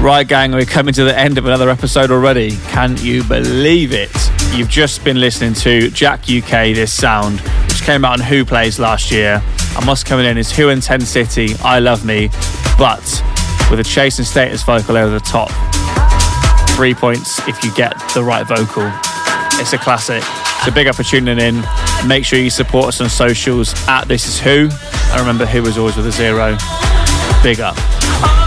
Right, gang, we're coming to the end of another episode already. Can you believe it? You've just been listening to Jack UK, This Sound, which came out on Who Plays last year. And what's coming in is Who and 10 City, I Love Me, but with a Chase and Status vocal over the top. 3 points if you get the right vocal. It's a classic. So big up for tuning in. Make sure you support us on socials at This Is Who. And remember, Who is always with a 0. Big up.